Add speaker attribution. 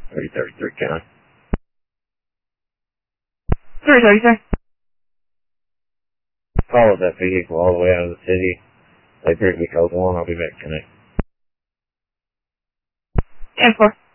Speaker 1: 333, can I?
Speaker 2: 330, sir.
Speaker 1: Follow that vehicle all the way out of the city. They briefly code 1. I'll be back connect.
Speaker 2: 10-4.